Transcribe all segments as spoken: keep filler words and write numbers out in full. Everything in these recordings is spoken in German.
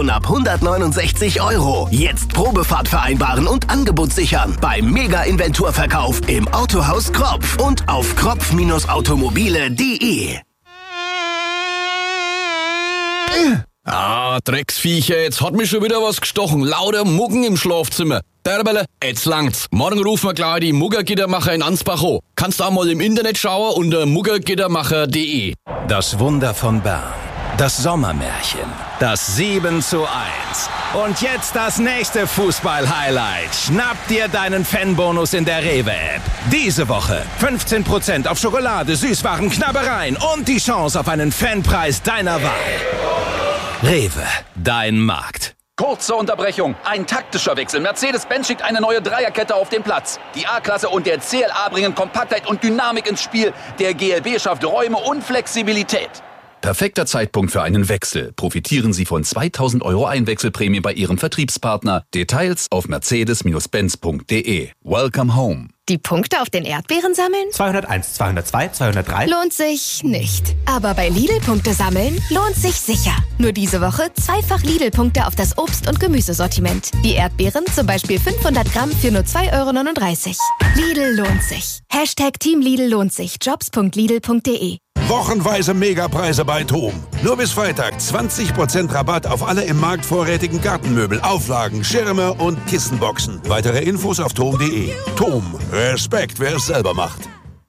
Und ab hundertneunundsechzig Euro. Jetzt Probefahrt vereinbaren und Angebot sichern. Beim Mega-Inventurverkauf im Autohaus Kropf und auf kropf Automobile punkt de. Ah, Drecksviecher, jetzt hat mich schon wieder was gestochen. Lauter Muggen im Schlafzimmer. Derbele, jetzt langt's. Morgen rufen wir gleich die Muggergittermacher in Ansbach an. Kannst du auch mal im Internet schauen unter muggergittermacher punkt de. Das Wunder von Bern. Das Sommermärchen. Das sieben zu eins. Und jetzt das nächste Fußball-Highlight. Schnapp dir deinen Fanbonus in der Rewe-App. Diese Woche fünfzehn Prozent auf Schokolade, Süßwaren, Knabbereien und die Chance auf einen Fanpreis deiner Wahl. Rewe, dein Markt. Kurze Unterbrechung, ein taktischer Wechsel. Mercedes-Benz schickt eine neue Dreierkette auf den Platz. Die A-Klasse und der C L A bringen Kompaktheit und Dynamik ins Spiel. Der G L B schafft Räume und Flexibilität. Perfekter Zeitpunkt für einen Wechsel. Profitieren Sie von zweitausend Euro Einwechselprämie bei Ihrem Vertriebspartner. Details auf mercedes Benz punkt de. Welcome home. Die Punkte auf den Erdbeeren sammeln? zweihunderteins, zweihundertzwei, zweihundertdrei. Lohnt sich nicht. Aber bei Lidl Punkte sammeln lohnt sich sicher. Nur diese Woche zweifach Lidl-Punkte auf das Obst- und Gemüsesortiment. Die Erdbeeren zum Beispiel fünfhundert Gramm für nur zwei Euro neununddreißig. Lidl lohnt sich. Hashtag Team Lidl lohnt sich. jobs punkt lidl punkt de. Wochenweise Megapreise bei Thom. Nur bis Freitag zwanzig Prozent Rabatt auf alle im Markt vorrätigen Gartenmöbel, Auflagen, Schirme und Kissenboxen. Weitere Infos auf thom punkt de. Thom. Respekt, wer es selber macht.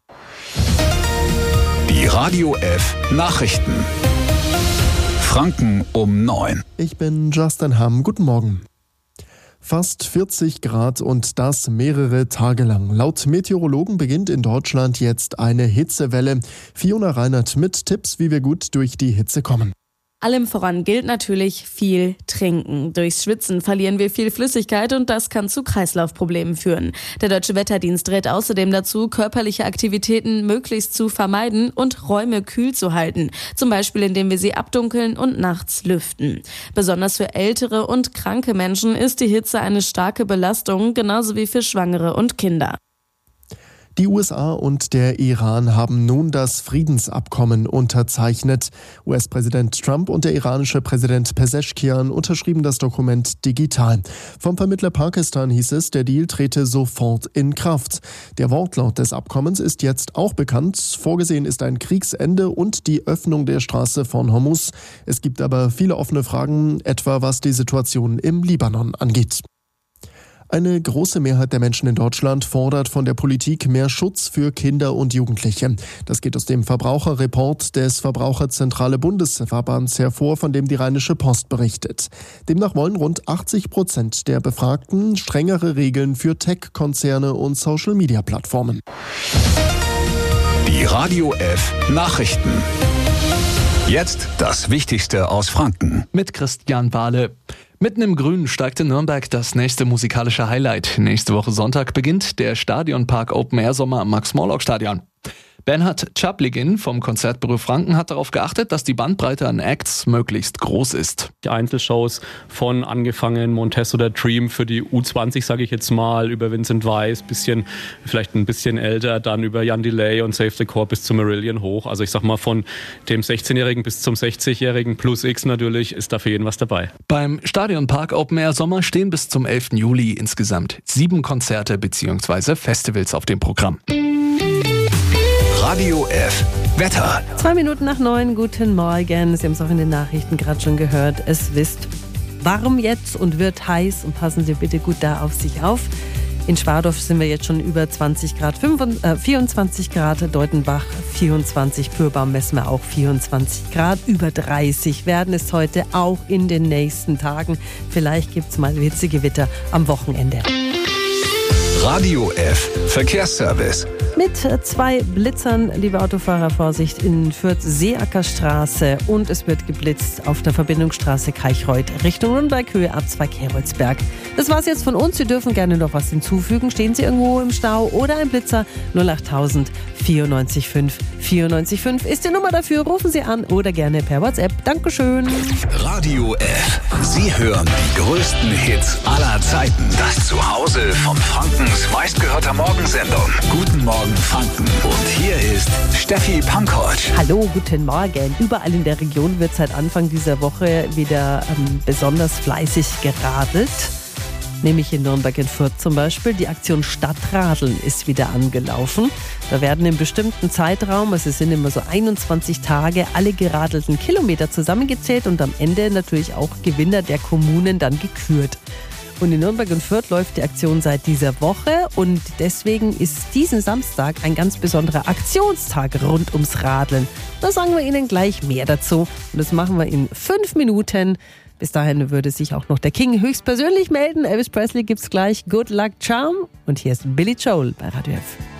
Die Radio F Nachrichten. Franken um neun. Ich bin Justin Hamm. Guten Morgen. Fast vierzig Grad und das mehrere Tage lang. Laut Meteorologen beginnt in Deutschland jetzt eine Hitzewelle. Fiona Reinert mit Tipps, wie wir gut durch die Hitze kommen. Allem voran gilt natürlich viel trinken. Durchs Schwitzen verlieren wir viel Flüssigkeit und das kann zu Kreislaufproblemen führen. Der Deutsche Wetterdienst rät außerdem dazu, körperliche Aktivitäten möglichst zu vermeiden und Räume kühl zu halten. Zum Beispiel, indem wir sie abdunkeln und nachts lüften. Besonders für ältere und kranke Menschen ist die Hitze eine starke Belastung, genauso wie für Schwangere und Kinder. Die U S A und der Iran haben nun das Friedensabkommen unterzeichnet. U S-Präsident Trump und der iranische Präsident Pezeshkian unterschrieben das Dokument digital. Vom Vermittler Pakistan hieß es, der Deal trete sofort in Kraft. Der Wortlaut des Abkommens ist jetzt auch bekannt. Vorgesehen ist ein Kriegsende und die Öffnung der Straße von Hormuz. Es gibt aber viele offene Fragen, etwa was die Situation im Libanon angeht. Eine große Mehrheit der Menschen in Deutschland fordert von der Politik mehr Schutz für Kinder und Jugendliche. Das geht aus dem Verbraucherreport des Verbraucherzentrale Bundesverbands hervor, von dem die Rheinische Post berichtet. Demnach wollen rund achtzig Prozent der Befragten strengere Regeln für Tech-Konzerne und Social-Media-Plattformen. Die Radio F Nachrichten. Jetzt das Wichtigste aus Franken. Mit Christian Bahle. Mitten im Grünen steigt in Nürnberg das nächste musikalische Highlight. Nächste Woche Sonntag beginnt der Stadionpark Open Air Sommer am Max-Morlock-Stadion. Bernhard Czapligin vom Konzertbüro Franken hat darauf geachtet, dass die Bandbreite an Acts möglichst groß ist. Die Einzelshows von angefangen Montez oder Dream für die U zwanzig, sage ich jetzt mal, über Vincent Weiss, bisschen, vielleicht ein bisschen älter, dann über Jan Delay und Save the Core bis zu Marillion hoch. Also ich sag mal von dem sechzehnjährigen bis zum sechzigjährigen plus X natürlich ist da für jeden was dabei. Beim Stadionpark Open Air Sommer stehen bis zum elften Juli insgesamt sieben Konzerte bzw. Festivals auf dem Programm. Radio F Wetter. Zwei Minuten nach neun, guten Morgen. Sie haben es auch in den Nachrichten gerade schon gehört. Es ist warm jetzt und wird heiß und passen Sie bitte gut da auf sich auf. In Schwadorf sind wir jetzt schon über zwanzig Grad, vierundzwanzig Grad, Deutenbach vierundzwanzig, Pürbaum messen wir auch vierundzwanzig Grad, über dreißig werden es heute auch in den nächsten Tagen. Vielleicht gibt es mal Hitzegewitter am Wochenende. Radio F Verkehrsservice. Mit zwei Blitzern, liebe Autofahrer, Vorsicht, in Fürth-Seeackerstraße und es wird geblitzt auf der Verbindungsstraße Kaichreuth Richtung Nürnberg, Höhe Abzweig Heroldsberg. Das war's jetzt von uns. Sie dürfen gerne noch was hinzufügen. Stehen Sie irgendwo im Stau oder ein Blitzer? null acht tausend vierundneunzig fünf vierundneunzig fünf ist die Nummer dafür. Rufen Sie an oder gerne per WhatsApp. Dankeschön. Radio F. Sie hören die größten Hits aller Zeiten. Das Zuhause von Frankens meistgehörter Morgensendung. Guten Morgen und Franken. Und hier ist Steffi Pankoć. Hallo, guten Morgen. Überall in der Region wird seit Anfang dieser Woche wieder ähm, besonders fleißig geradelt. Nämlich in Nürnberg in Fürth zum Beispiel. Die Aktion Stadtradeln ist wieder angelaufen. Da werden im bestimmten Zeitraum, also es sind immer so einundzwanzig Tage, alle geradelten Kilometer zusammengezählt und am Ende natürlich auch Gewinner der Kommunen dann gekürt. Und in Nürnberg und Fürth läuft die Aktion seit dieser Woche und deswegen ist diesen Samstag ein ganz besonderer Aktionstag rund ums Radeln. Da sagen wir Ihnen gleich mehr dazu und das machen wir in fünf Minuten. Bis dahin würde sich auch noch der King höchstpersönlich melden. Elvis Presley gibt's gleich. Good Luck Charm. Und hier ist Billy Joel bei Radio F.